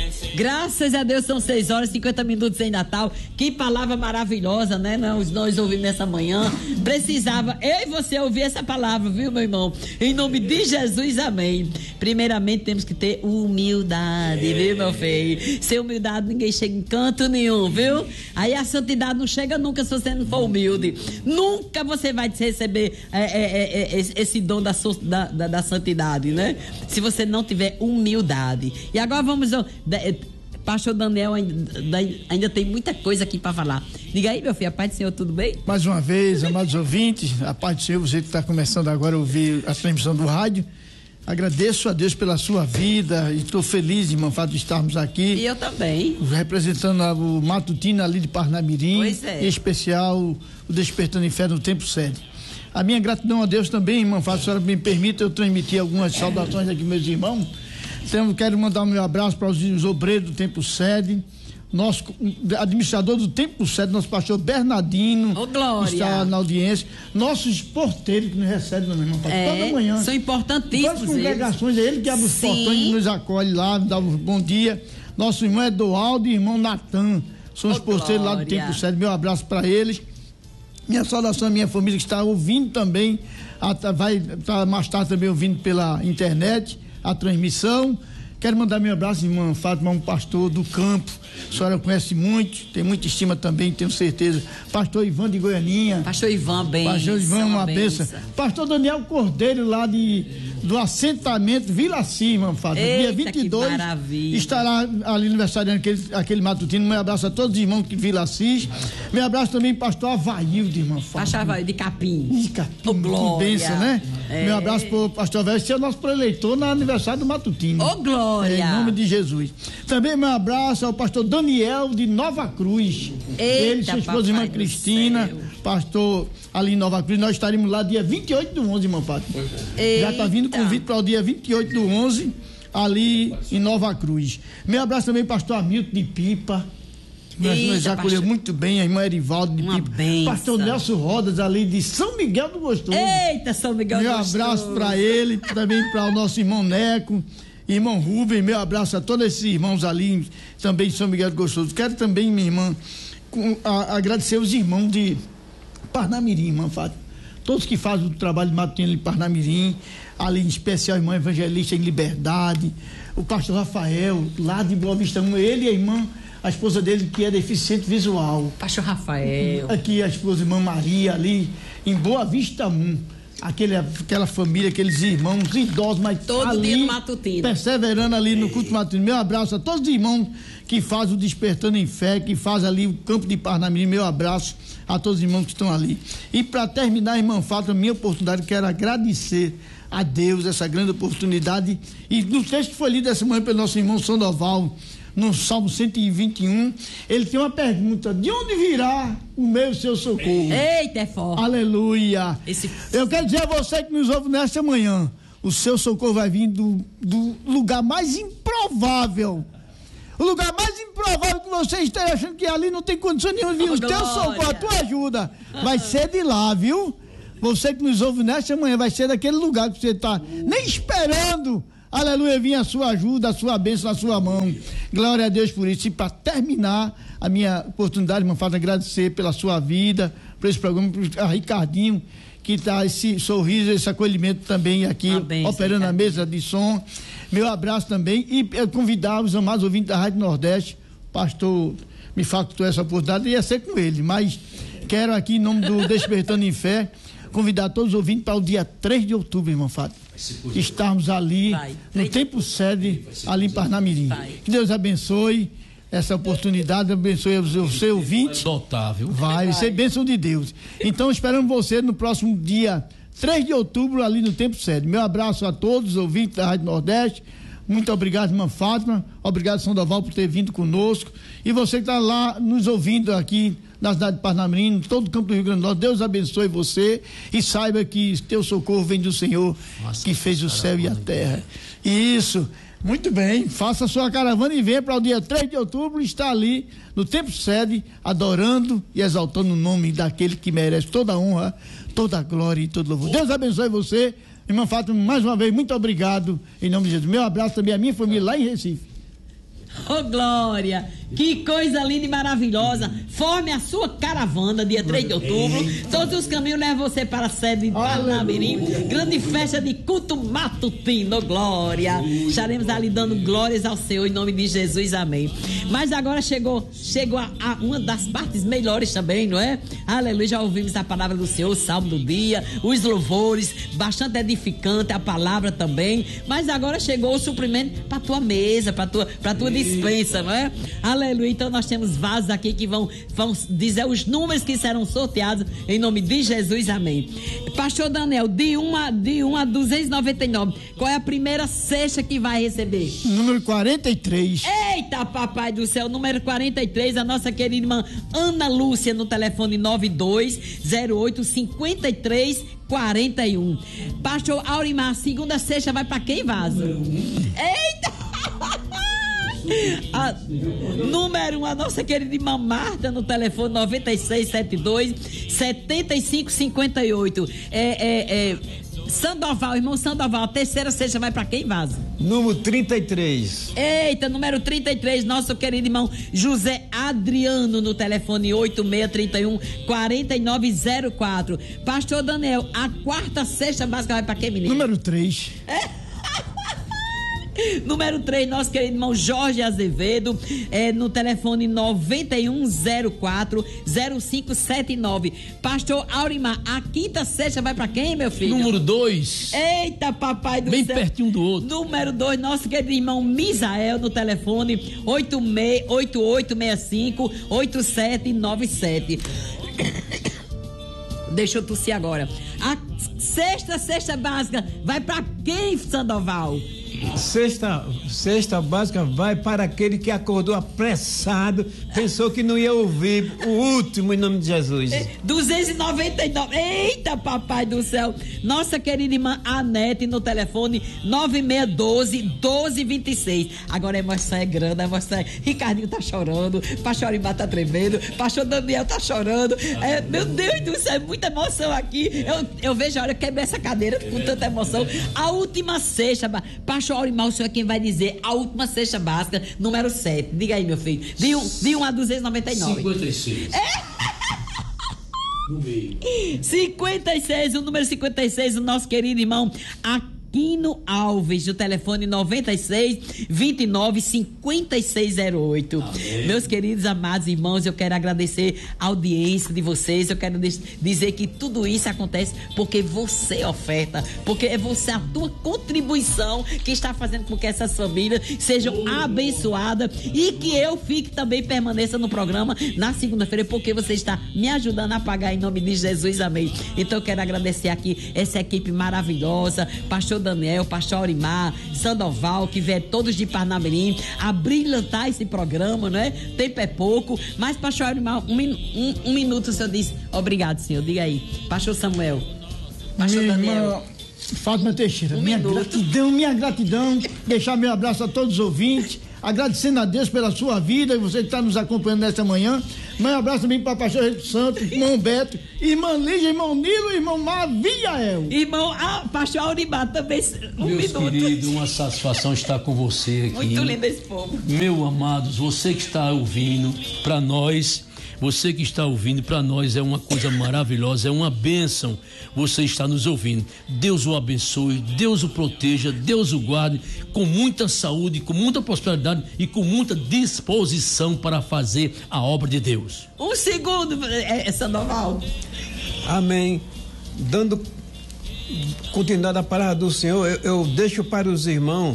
Graças a Deus são 6 horas e 50 minutos em Natal. Que palavra maravilhosa, né? Nós ouvimos essa manhã. Precisava eu e você ouvir essa palavra, viu, meu irmão? Em nome de Jesus, amém. Primeiramente temos que ter humildade, viu, meu filho? Sem humildade ninguém chega em canto nenhum, viu? Aí a santidade não chega nunca se você não for humilde. Nunca você vai receber esse dom da santidade, né? Se você não tiver humildade. E agora vamos... Pastor Daniel ainda tem muita coisa aqui para falar. Diga aí, meu filho, a paz do Senhor, tudo bem? Mais uma vez, amados ouvintes, a paz do Senhor, você que está começando agora a ouvir a transmissão do rádio, agradeço a Deus pela sua vida e estou feliz, irmão, fato de estarmos aqui. E eu também. Representando o matutino ali de Parnamirim, pois é. Em especial o Despertando em Fé no Tempo Sede. A minha gratidão a Deus também, irmão, fato, a senhora me permita eu transmitir algumas saudações aqui, meus irmãos. Então, quero mandar o meu abraço para os obreiros do Tempo Sede, nosso administrador do Tempo Sede, nosso pastor Bernardino, Glória, está na audiência, nossos porteiros que nos recebem, meu irmão, toda manhã. São importantíssimos. Duas congregações, é ele que abre os portões e nos acolhe lá, dá um bom dia. Nosso irmão Eduardo e irmão Natan, são os porteiros lá do Tempo Sede, meu abraço para eles. Minha saudação à minha família que está ouvindo também, vai estar mais tarde também ouvindo pela internet a transmissão. Quero mandar meu abraço, irmã Fátima, um pastor do campo. A senhora conhece muito, tem muita estima também, tenho certeza. Pastor Ivan de Goianinha. Pastor Ivan, benção. Pastor Ivan, uma benção. Pastor Daniel Cordeiro, lá do assentamento Vila Cima, irmã Fátima. Dia 22, estará ali aniversariando aquele matutino. Meu abraço a todos os irmãos de Vila Cis. Meu abraço também, pastor Availdo, irmã Fátima. Pastor Availdo de Capim. De Capim, que benção, né? Meu abraço pro pastor Availdo, esse é o nosso preleitor no aniversário do matutino. Ô, glória! Em nome de Jesus. Também meu abraço ao pastor Daniel de Nova Cruz. Ele e sua esposa, irmã Cristina, pastor ali em Nova Cruz. Nós estaremos lá dia 28/11, irmão Fátima. Já está vindo convite para o dia 28/11, ali em Nova Cruz. Meu abraço também, pastor Hamilton de Pipa. Nós acolheu muito bem a irmã Erivaldo de Pipa. Pastor Nelson Rodas, ali de São Miguel do Gostoso. Eita, São Miguel do Gostoso. Meu abraço para ele, também para o nosso irmão Neco, irmão Rubem. Meu abraço a todos esses irmãos ali, também de São Miguel do Gostoso. Quero também, minha irmã, agradecer os irmãos de Parnamirim, irmã Fátima. Todos que fazem o trabalho de matutino de Parnamirim, ali em especial a irmã evangelista em Liberdade, o pastor Rafael, lá de Boa Vista 1, ele e a irmã, a esposa dele que é deficiente visual. Pastor Rafael. Aqui a esposa, irmã Maria, ali em Boa Vista 1. Aquela família, aqueles irmãos idosos, mas todo ali, dia no matutino, perseverando ali no culto matutino. Meu abraço a todos os irmãos que fazem o Despertando em Fé, que fazem ali o campo de Parnamirim. Meu abraço a todos os irmãos que estão ali. E para terminar, irmã Fátima, minha oportunidade, quero agradecer a Deus essa grande oportunidade. E no texto que foi lido essa manhã pelo nosso irmão Sandoval, no Salmo 121, ele tem uma pergunta: de onde virá o meu seu socorro? Eita, é forte. Aleluia. Eu quero dizer a você que nos ouve nesta manhã, o seu socorro vai vir do lugar mais improvável. O lugar mais improvável que você esteja achando que ali não tem condição nenhuma de vir o teu socorro, a tua ajuda, vai ser de lá, viu? Você que nos ouve nesta manhã, vai ser daquele lugar que você está nem esperando. Aleluia, vinha a sua ajuda, a sua bênção na sua mão. Glória a Deus por isso. E para terminar a minha oportunidade, irmão, faço agradecer pela sua vida, por esse programa, a Ricardinho, que está esse sorriso, esse acolhimento também aqui, operando a mesa de som. Meu abraço também. E convidar os amados ouvintes da Rádio Nordeste, o pastor me facultou essa oportunidade, ia ser com ele, mas quero aqui, em nome do Despertando em Fé, convidar todos os ouvintes para o dia 3 de outubro, irmão Fátima. Estarmos ali no Tempo Sede, ali em Parnamirim. Que Deus abençoe essa oportunidade, abençoe o seu ouvinte. Vai ser bênção de Deus. Então esperamos você no próximo dia 3 de outubro, ali no Tempo Sede. Meu abraço a todos os ouvintes da Rádio Nordeste. Muito obrigado, irmã Fátima. Obrigado, Sandoval, por ter vindo conosco. E você que está lá nos ouvindo aqui na cidade de Parnamirim, todo o campo do Rio Grande do Norte, Deus abençoe você e saiba que teu socorro vem do Senhor, que fez o céu e a terra. Isso, muito bem, faça a sua caravana e venha para o dia 3 de outubro, estar ali no Tempo Sede, adorando e exaltando o nome daquele que merece toda a honra, toda a glória e todo louvor. Deus abençoe você, irmã Fátima, mais uma vez, muito obrigado, em nome de Jesus. Meu abraço também à minha família lá em Recife. Oh, glória! Que coisa linda e maravilhosa. Forme a sua caravana, dia 3 de outubro. Todos os caminhos levam você para a sede de Parnamirim. Grande festa de culto matutino, glória. Estaremos ali dando glórias ao Senhor em nome de Jesus, amém. Mas agora chegou a uma das partes melhores também, não é? Aleluia, já ouvimos a palavra do Senhor, o salmo do dia, os louvores, bastante edificante, a palavra também. Mas agora chegou o suprimento para tua mesa, para tua dispensa, não é? Aleluia, então nós temos vasos aqui que vão dizer os números que serão sorteados em nome de Jesus, amém. Pastor Daniel, de 1 a 299, qual é a primeira cesta que vai receber? Número 43. Eita, papai do céu, número 43, a nossa querida irmã Ana Lúcia, no telefone 9208-5341. Pastor Aurimar, a segunda cesta vai para quem, vaso? Eita! Número 1, a nossa querida irmã Marta, no telefone 9672-7558. Sandoval, irmão Sandoval, a terceira cesta vai pra quem, vaso? Número 33. Eita, número 33, nosso querido irmão José Adriano, no telefone 8631-4904. Pastor Daniel, a quarta cesta básica vai pra quem, menino? Número 3. Número 3, nosso querido irmão Jorge Azevedo, no telefone 9104-0579. Pastor Aurimar, a quinta cesta vai pra quem, meu filho? Número 2. Eita, papai do céu. Bem pertinho do outro. Número 2, nosso querido irmão Misael, no telefone 8865-8797. Deixa eu tossir agora. A sexta básica vai pra quem, Sandoval? Sexta básica vai para aquele que acordou apressado, pensou que não ia ouvir o último, em nome de Jesus. 299. Eita, papai do céu. Nossa querida irmã Anete, no telefone 9612-1226. Agora a emoção é grande, a emoção é... Ricardinho tá chorando, Pastor Aurimar tá tremendo, Pastor Daniel tá chorando. Meu Deus do céu, é muita emoção aqui. Eu vejo a hora que quebra essa cadeira com tanta emoção. A última sexta, Pastor Aurimar, o senhor é quem vai dizer a última cesta básica, número 7. Diga aí, meu filho. De 1 a 299. 56. No meio. 56, o número 56, o nosso querido irmão Aquino Alves, do telefone 9629-5608. Meus queridos amados irmãos, eu quero agradecer a audiência de vocês. Eu quero dizer que tudo isso acontece porque você oferta, porque é você, a tua contribuição, que está fazendo com que essas famílias sejam abençoadas e que eu fique também, permaneça no programa na segunda-feira, porque você está me ajudando a pagar em nome de Jesus, amém. Então eu quero agradecer aqui essa equipe maravilhosa, Pastor Daniel, Pastor Aurimar, Sandoval, que vieram todos de Parnamirim a brilhantar esse programa, né? Tempo é pouco, mas Pastor Aurimar, um minuto o senhor diz obrigado, senhor, diga aí. Pastor Samuel, Pastor Daniel. Fátima Teixeira, minha gratidão, deixar meu abraço a todos os ouvintes, agradecendo a Deus pela sua vida e você que está nos acompanhando nesta manhã. Meu abraço também para o Pastor Santo, irmão Beto, irmã Lígia, irmão Nilo, irmão Maviael. Irmão Pastor Aurimar também. Meus queridos, uma satisfação estar com você aqui. Muito lindo esse povo. Meu amados, você que está ouvindo, para nós, você que está ouvindo, para nós é uma coisa maravilhosa, é uma bênção você está nos ouvindo. Deus o abençoe, Deus o proteja, Deus o guarde com muita saúde, com muita prosperidade e com muita disposição para fazer a obra de Deus. Um segundo, Sandoval. Amém. Dando continuidade à palavra do Senhor, eu deixo para os irmãos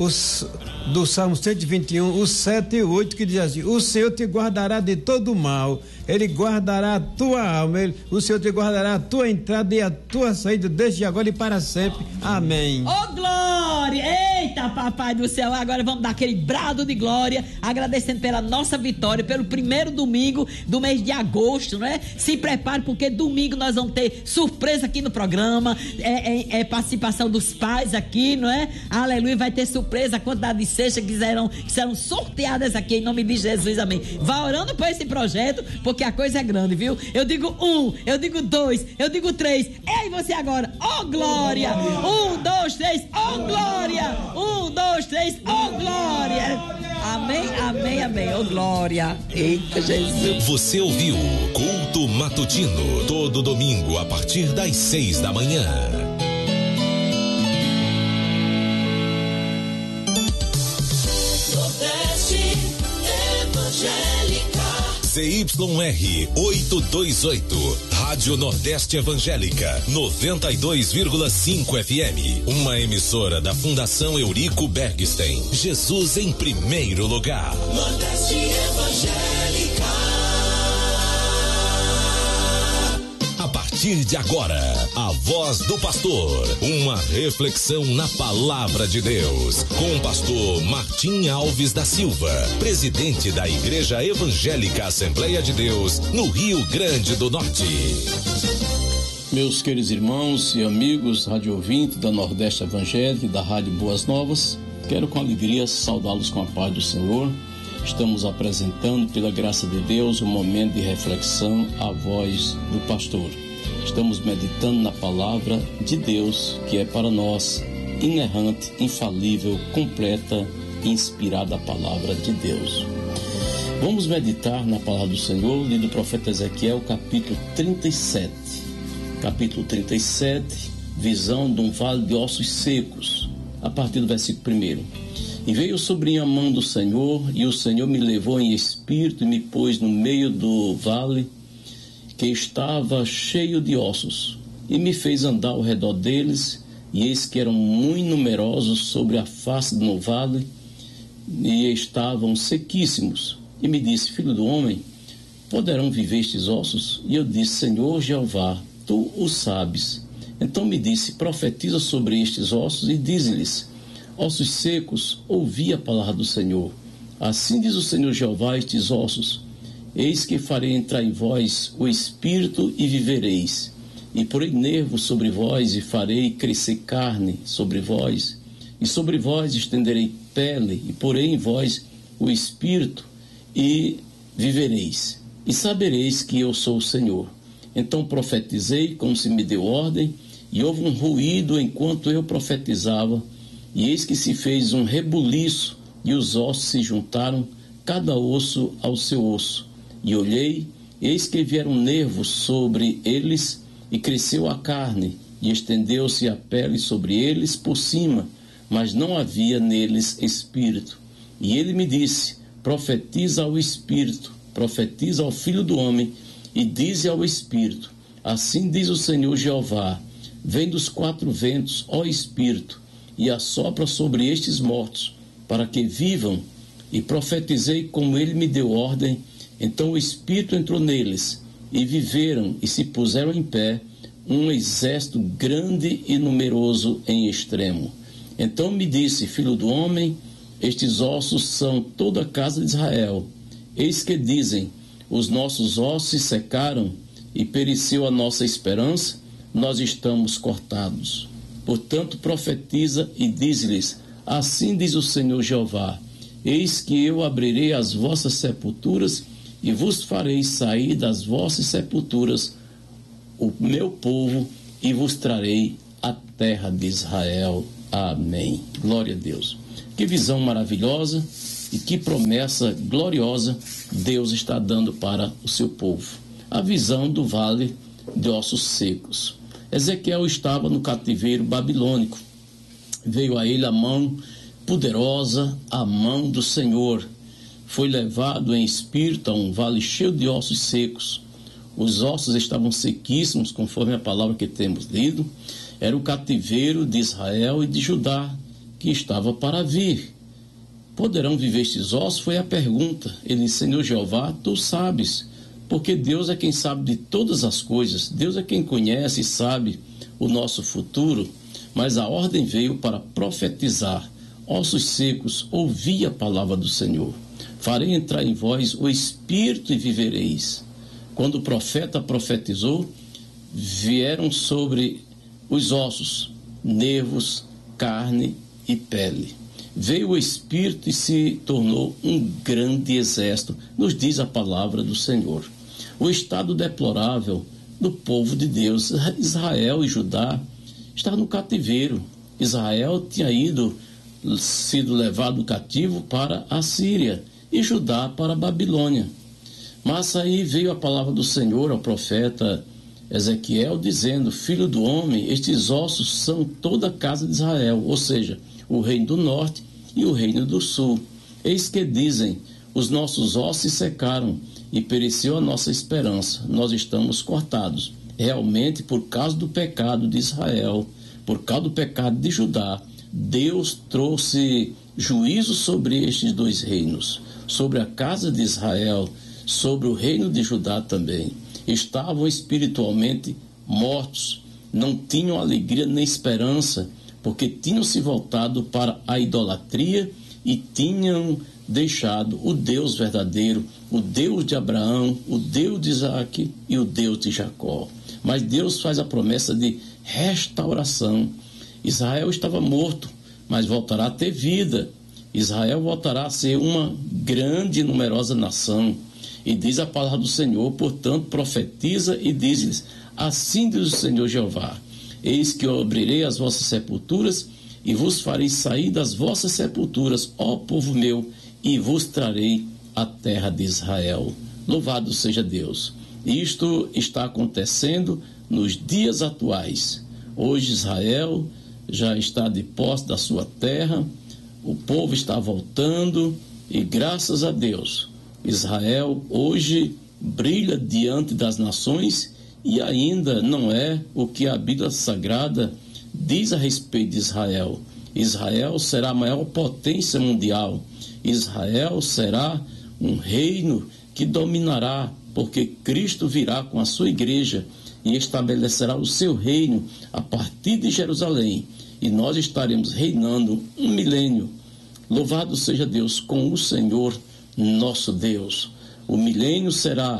do Salmo 121, os 7 e 8, que diz assim: o Senhor te guardará de todo mal, Ele guardará a tua alma, o Senhor te guardará a tua entrada e a tua saída, desde agora e para sempre. Amém. Oh, glória! Eita, papai do céu, agora vamos dar aquele brado de glória, agradecendo pela nossa vitória, pelo primeiro domingo do mês de agosto, não é? Se prepare, porque domingo nós vamos ter surpresa aqui no programa, participação dos pais aqui, não é? Aleluia, vai ter surpresa, a quantidade de cestas que serão sorteadas aqui em nome de Jesus, amém. Vá orando por esse projeto, porque a coisa é grande, viu? Eu digo 1, eu digo 2, eu digo 3. Ei, você agora, oh glória! 1, 2, 3, oh glória! 1, 2, 3, oh glória! Amém, amém, amém. Ô, glória. Eita, Jesus. Você ouviu Culto Matutino, todo domingo a partir das 6 da manhã. CYR 828, Rádio Nordeste Evangélica, 92,5 FM. Uma emissora da Fundação Eurico Bergstein. Jesus em primeiro lugar. Nordeste Evangélica. A partir de agora, a voz do pastor. Uma reflexão na palavra de Deus. Com o pastor Martim Alves da Silva, presidente da Igreja Evangélica Assembleia de Deus, no Rio Grande do Norte. Meus queridos irmãos e amigos, rádio ouvinte da Nordeste Evangélica e da Rádio Boas Novas, quero com alegria saudá-los com a paz do Senhor. Estamos apresentando, pela graça de Deus, um momento de reflexão à voz do pastor. Estamos meditando na palavra de Deus, que é para nós inerrante, infalível, completa e inspirada a palavra de Deus. Vamos meditar na palavra do Senhor, livro do profeta Ezequiel, capítulo 37. Capítulo 37, visão de um vale de ossos secos, a partir do versículo 1. E veio sobre mim a mão do Senhor, e o Senhor me levou em espírito e me pôs no meio do vale, que estava cheio de ossos, e me fez andar ao redor deles, e eis que eram muito numerosos sobre a face do vale, e estavam sequíssimos. E me disse: filho do homem, poderão viver estes ossos? E eu disse: Senhor Jeová, tu o sabes. Então me disse: profetiza sobre estes ossos e dize-lhes: ossos secos, ouvi a palavra do Senhor. Assim diz o Senhor Jeová a estes ossos: eis que farei entrar em vós o espírito e vivereis, e porei nervos sobre vós e farei crescer carne sobre vós, e sobre vós estenderei pele e porei em vós o espírito e vivereis, e sabereis que eu sou o Senhor. Então profetizei como se me deu ordem, e houve um ruído enquanto eu profetizava, e eis que se fez um rebuliço, e os ossos se juntaram, cada osso ao seu osso. E olhei, eis que vieram nervos sobre eles, e cresceu a carne, e estendeu-se a pele sobre eles por cima, mas não havia neles espírito. E ele me disse: profetiza ao espírito, profetiza ao filho do homem, e dize ao espírito: assim diz o Senhor Jeová, vem dos quatro ventos, ó espírito, e assopra sobre estes mortos, para que vivam. E profetizei como ele me deu ordem. Então o espírito entrou neles, e viveram, e se puseram em pé, um exército grande e numeroso em extremo. Então me disse: filho do homem, estes ossos são toda a casa de Israel. Eis que dizem: os nossos ossos se secaram, e pereceu a nossa esperança, nós estamos cortados. Portanto profetiza e diz-lhes: assim diz o Senhor Jeová, eis que eu abrirei as vossas sepulturas, e vos farei sair das vossas sepulturas o meu povo, e vos trarei a terra de Israel. Amém. Glória a Deus. Que visão maravilhosa e que promessa gloriosa Deus está dando para o seu povo. A visão do vale de ossos secos. Ezequiel estava no cativeiro babilônico. Veio a ele a mão poderosa, a mão do Senhor. Foi levado em espírito a um vale cheio de ossos secos. Os ossos estavam sequíssimos, conforme a palavra que temos lido. Era o cativeiro de Israel e de Judá, que estava para vir. Poderão viver estes ossos? Foi a pergunta. Ele disse: Senhor Jeová, tu sabes, porque Deus é quem sabe de todas as coisas. Deus é quem conhece e sabe o nosso futuro. Mas a ordem veio para profetizar. Ossos secos, ouvi a palavra do Senhor. Farei entrar em vós o espírito e vivereis. Quando o profeta profetizou, vieram sobre os ossos, nervos, carne e pele. Veio o espírito e se tornou um grande exército, nos diz a palavra do Senhor. O estado deplorável do povo de Deus, Israel e Judá, estavam no cativeiro. Israel tinha ido sido levado cativo para a Síria e Judá para a Babilônia. Mas aí veio a palavra do Senhor ao profeta Ezequiel dizendo: Filho do homem, estes ossos são toda a casa de Israel, ou seja, o reino do norte e o reino do sul. Eis que dizem: os nossos ossos se secaram e pereceu a nossa esperança, nós estamos cortados. Realmente, por causa do pecado de Israel, por causa do pecado de Judá, Deus trouxe juízo sobre estes dois reinos, sobre a casa de Israel, sobre o reino de Judá também. Estavam espiritualmente mortos, não tinham alegria nem esperança, porque tinham se voltado para a idolatria e tinham deixado o Deus verdadeiro, o Deus de Abraão, o Deus de Isaac e o Deus de Jacó. Mas Deus faz a promessa de restauração. Israel estava morto, mas voltará a ter vida. Israel voltará a ser uma grande e numerosa nação. E diz a palavra do Senhor, portanto, profetiza e diz-lhes: assim diz o Senhor Jeová: eis que eu abrirei as vossas sepulturas e vos farei sair das vossas sepulturas, ó povo meu, e vos trarei a terra de Israel. Louvado seja Deus. Isto está acontecendo nos dias atuais. Hoje Israel já está de posse da sua terra, o povo está voltando e graças a Deus, Israel hoje brilha diante das nações e ainda não é o que a Bíblia Sagrada diz a respeito de Israel. Israel será a maior potência mundial. Israel será um reino que dominará, porque Cristo virá com a sua igreja e estabelecerá o seu reino a partir de Jerusalém. E nós estaremos reinando um milênio. Louvado seja Deus com o Senhor nosso Deus. O milênio será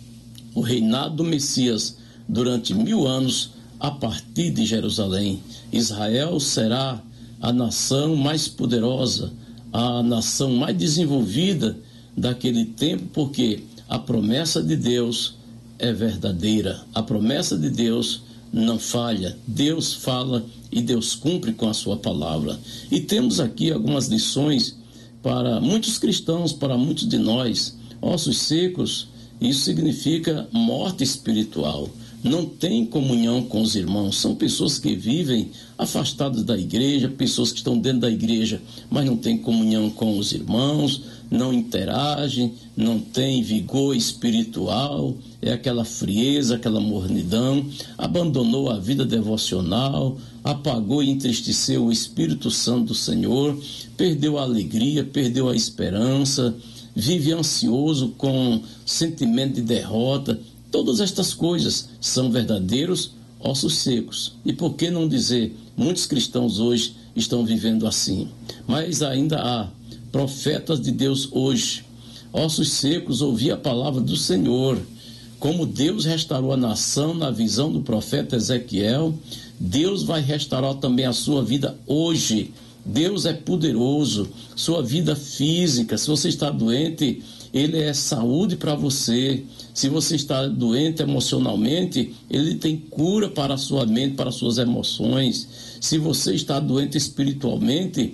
o reinado do Messias durante 1000 anos a partir de Jerusalém. Israel será a nação mais poderosa, a nação mais desenvolvida daquele tempo, porque a promessa de Deus é verdadeira. A promessa de Deus não falha. Deus fala e Deus cumpre com a sua palavra. E temos aqui algumas lições para muitos cristãos, para muitos de nós. Ossos secos, isso significa morte espiritual. Não tem comunhão com os irmãos. São pessoas que vivem afastadas da igreja, pessoas que estão dentro da igreja, mas não têm comunhão com os irmãos, não interagem, não têm vigor espiritual, é aquela frieza, aquela mornidão, abandonou a vida devocional, apagou e entristeceu o Espírito Santo do Senhor, perdeu a alegria, perdeu a esperança, vive ansioso com sentimento de derrota. Todas estas coisas são verdadeiros ossos secos. E por que não dizer, muitos cristãos hoje estão vivendo assim. Mas ainda há profetas de Deus hoje. Ossos secos, ouvir a palavra do Senhor. Como Deus restaurou a nação na visão do profeta Ezequiel, Deus vai restaurar também a sua vida hoje. Deus é poderoso. Sua vida física, se você está doente, Ele é saúde para você. Se você está doente emocionalmente, Ele tem cura para a sua mente, para as suas emoções. Se você está doente espiritualmente,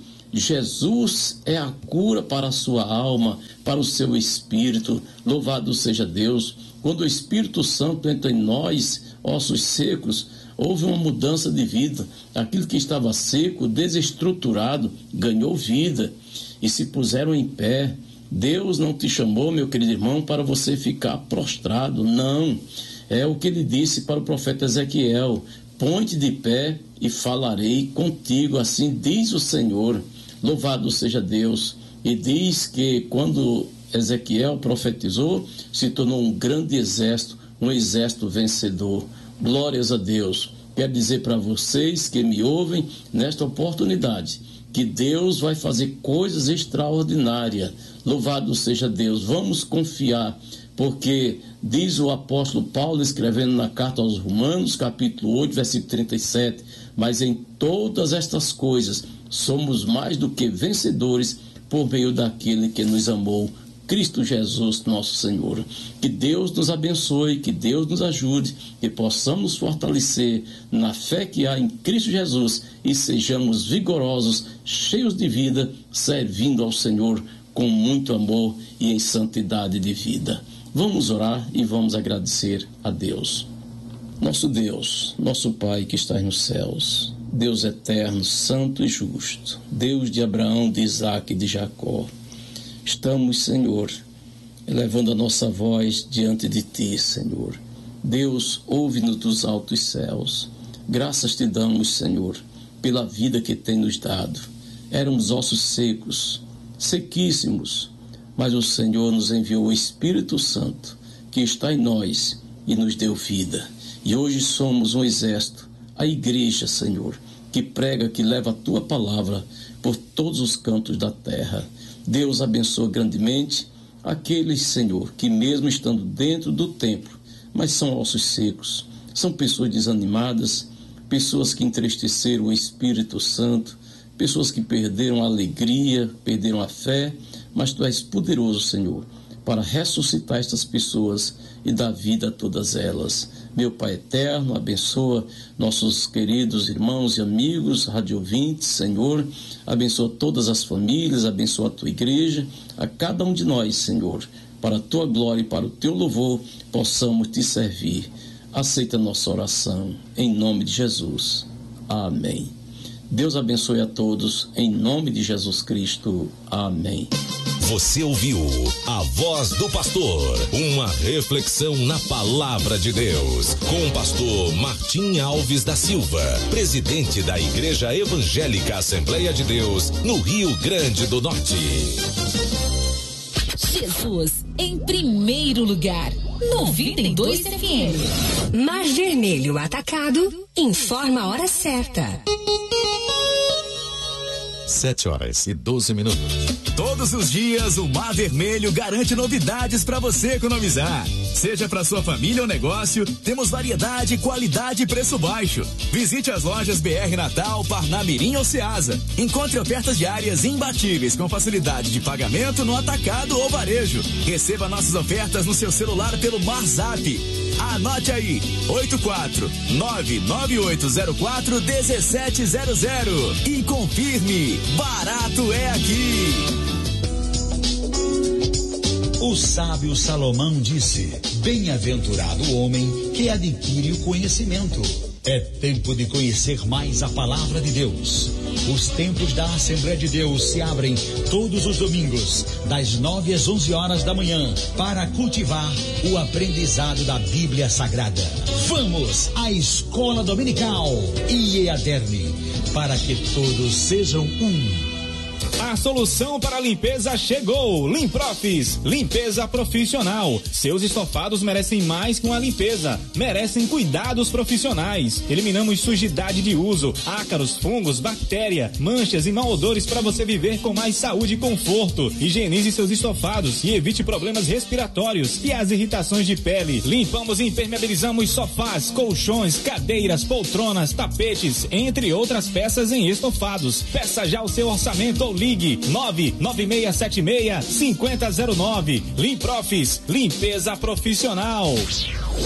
Jesus é a cura para a sua alma, para o seu espírito. Louvado seja Deus. Quando o Espírito Santo entra em nós, ossos secos, houve uma mudança de vida. Aquilo que estava seco, desestruturado, ganhou vida e se puseram em pé. Deus não te chamou, meu querido irmão, para você ficar prostrado, não. É o que ele disse para o profeta Ezequiel: põe-te de pé e falarei contigo, assim diz o Senhor. Louvado seja Deus. E diz que quando Ezequiel profetizou, se tornou um grande exército, um exército vencedor. Glórias a Deus. Quero dizer para vocês que me ouvem nesta oportunidade, que Deus vai fazer coisas extraordinárias. Louvado seja Deus. Vamos confiar, porque diz o apóstolo Paulo, escrevendo na carta aos Romanos, capítulo 8, versículo 37, mas em todas estas coisas somos mais do que vencedores por meio daquele que nos amou Cristo Jesus, nosso Senhor. Que Deus nos abençoe, que Deus nos ajude, que possamos nos fortalecer na fé que há em Cristo Jesus e sejamos vigorosos, cheios de vida, servindo ao Senhor com muito amor e em santidade de vida. Vamos orar e vamos agradecer a Deus. Nosso Deus, nosso Pai que estás nos céus, Deus eterno, santo e justo, Deus de Abraão, de Isaque e de Jacó, estamos, Senhor, elevando a nossa voz diante de Ti, Senhor. Deus, ouve-nos dos altos céus. Graças Te damos, Senhor, pela vida que tem nos dado. Éramos ossos secos, sequíssimos, mas o Senhor nos enviou o Espírito Santo, que está em nós e nos deu vida. E hoje somos um exército, a igreja, Senhor, que prega, que leva a Tua palavra por todos os cantos da terra. Deus abençoa grandemente aqueles, Senhor, que mesmo estando dentro do templo, mas são ossos secos, são pessoas desanimadas, pessoas que entristeceram o Espírito Santo, pessoas que perderam a alegria, perderam a fé, mas Tu és poderoso, Senhor, para ressuscitar estas pessoas e dar vida a todas elas. Meu Pai eterno, abençoa nossos queridos irmãos e amigos, radiovintes, Senhor, abençoa todas as famílias, abençoa a Tua igreja, a cada um de nós, Senhor, para a Tua glória e para o Teu louvor, possamos Te servir. Aceita a nossa oração, em nome de Jesus. Amém. Deus abençoe a todos, em nome de Jesus Cristo. Amém. Você ouviu a Voz do Pastor, uma reflexão na Palavra de Deus, com o pastor Martim Alves da Silva, presidente da Igreja Evangélica Assembleia de Deus, no Rio Grande do Norte. Jesus em primeiro lugar, 92 FM. Mar Vermelho Atacado informa a hora certa. 7h12. Todos os dias o Mar Vermelho garante novidades para você economizar. Seja para sua família ou negócio, temos variedade, qualidade e preço baixo. Visite as lojas BR Natal, Parnamirim ou Ceasa. Encontre ofertas diárias imbatíveis com facilidade de pagamento no atacado ou varejo. Receba nossas ofertas no seu celular pelo MarZap. Anote aí, 84998041700 e confirme, barato é aqui. O sábio Salomão disse: bem-aventurado o homem que adquire o conhecimento. É tempo de conhecer mais a palavra de Deus. Os templos da Assembleia de Deus se abrem todos os domingos, das 9 às 11 horas da manhã, para cultivar o aprendizado da Bíblia Sagrada. Vamos à escola dominical IEADERN, para que todos sejam um. A solução para a limpeza chegou. Limprofis, limpeza profissional. Seus estofados merecem mais que uma limpeza, merecem cuidados profissionais. Eliminamos sujidade de uso, ácaros, fungos, bactéria, manchas e mau odores para você viver com mais saúde e conforto. Higienize seus estofados e evite problemas respiratórios e as irritações de pele. Limpamos e impermeabilizamos sofás, colchões, cadeiras, poltronas, tapetes, entre outras peças em estofados. Peça já o seu orçamento ou ligue 99676-5009. Limprofis, limpeza profissional.